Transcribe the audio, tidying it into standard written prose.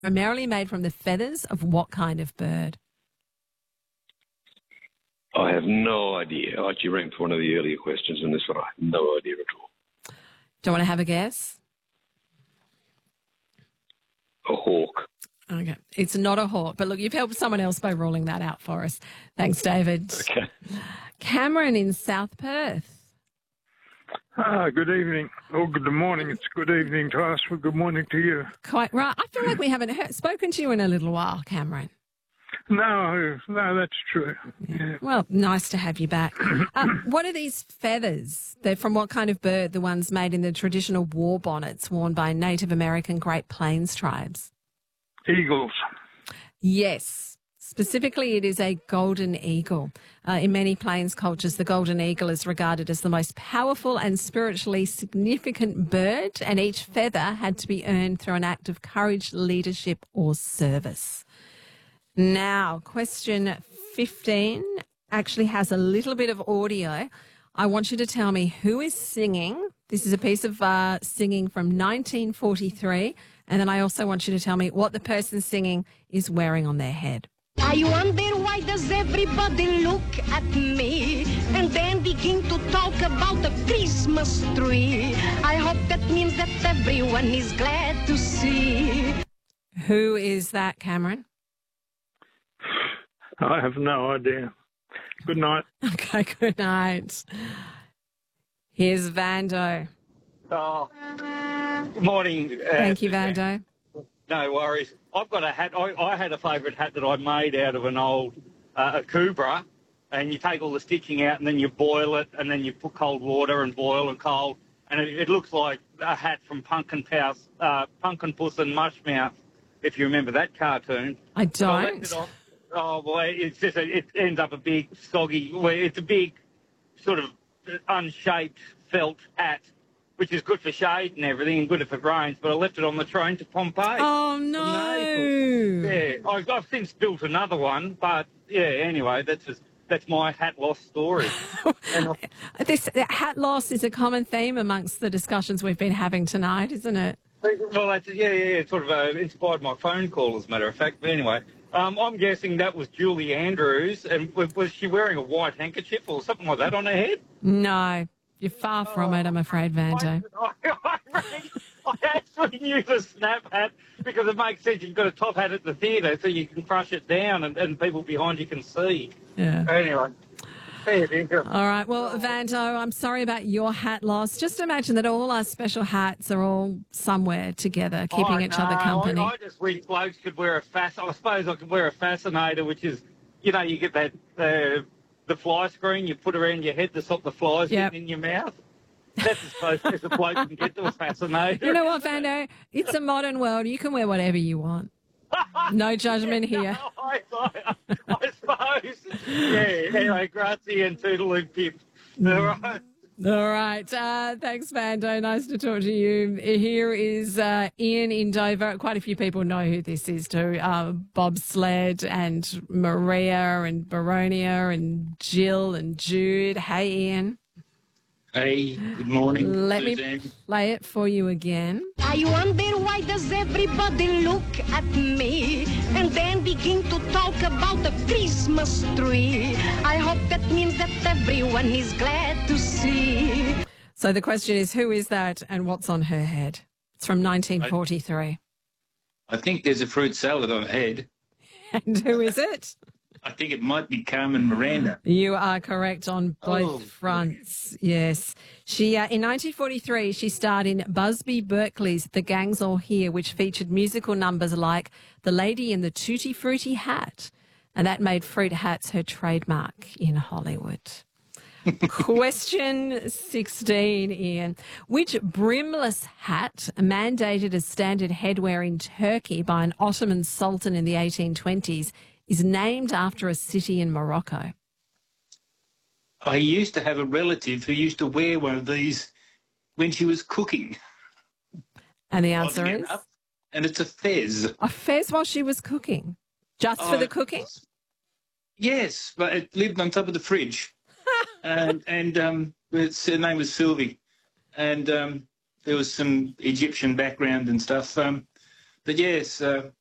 Primarily made from the feathers of what kind of bird? I have no idea. I actually ranked one of the earlier questions in this one. I have no idea at all. Do you want to have a guess? A hawk. Okay. It's not a hawk, but look, you've helped someone else by ruling that out for us. Thanks, David. Okay. Cameron in South Perth. Good evening. Oh, good morning. It's good evening to us. Well, good morning to you. Quite right. I feel like we haven't spoken to you in a little while, Cameron. No, that's true. Yeah. Well, nice to have you back. What are these feathers? They're from what kind of bird? The ones made in the traditional war bonnets worn by Native American Great Plains tribes? Eagles. Yes. Specifically, it is a golden eagle. In many Plains cultures, the golden eagle is regarded as the most powerful and spiritually significant bird, and each feather had to be earned through an act of courage, leadership, or service. Now, question 15 actually has a little bit of audio. I want you to tell me who is singing. This is a piece of singing from 1943. And then I also want you to tell me what the person singing is wearing on their head. I wonder why does everybody look at me and then begin to talk about the Christmas tree. I hope that means that everyone is glad to see. Who is that, Cameron? I have no idea. Good night. Okay, good night. Here's Vando. Oh, good morning. Thank you, Vando. No worries. I've got a hat. I had a favourite hat that I made out of an old Kubra, and you take all the stitching out and then you boil it and then you put cold water and boil and cold, and it looks like a hat from Pumpkin Puss and Mushmouth, if you remember that cartoon. I don't. Oh, boy, it's just it ends up a big, soggy, it's a big sort of unshaped felt hat, which is good for shade and everything and good if it rains, but I left it on the train to Pompeii. Oh, no. Yeah, I've since built another one, but, yeah, anyway, that's my hat loss story. This hat loss is a common theme amongst the discussions we've been having tonight, isn't it? Well, it's sort of inspired my phone call, as a matter of fact. But anyway, I'm guessing that was Julie Andrews, and was she wearing a white handkerchief or something like that on her head? No. You're far from it, I'm afraid, Vando. I actually knew the snap hat because it makes sense. You've got a top hat at the theatre so you can crush it down and people behind you can see. Yeah. Anyway. All right. Well, Vando, I'm sorry about your hat loss. Just imagine that all our special hats are all somewhere together, keeping each other company. I just wish blokes could wear I suppose I could wear a fascinator, which is, you know, you get that... the fly screen you put around your head to stop the flies getting in your mouth. That's as close as a bloke can get to a fascinator. You know what, Vando? It's a modern world. You can wear whatever you want. No judgment here. I suppose. Yeah, anyway, grazie and toodaloo pip. All right. All right. Thanks, Vando. Nice to talk to you. Here is Ian in Dover. Quite a few people know who this is too. Bob Sled and Maria and Baronia and Jill and Jude. Hey, Ian. Hey, good morning. Let me play it for you again. I wonder why does everybody look at me and then begin to talk about the Christmas tree. I hope that means that everyone is glad to see. So the question is, who is that and what's on her head? It's from 1943. I think there's a fruit salad on her head. And who is it? I think it might be Carmen Miranda. You are correct on both fronts. Yes. She in 1943, she starred in Busby Berkeley's The Gang's All Here, which featured musical numbers like The Lady in the Tutti Frutti Hat. And that made fruit hats her trademark in Hollywood. Question 16, Ian. Which brimless hat, mandated as standard headwear in Turkey by an Ottoman sultan in the 1820s, is named after a city in Morocco? I used to have a relative who used to wear one of these when she was cooking. And the answer is? And it's a fez. A fez while she was cooking? Just for the cooking? Yes, but it lived on top of the fridge. and her name was Sylvie. And there was some Egyptian background and stuff. But yes,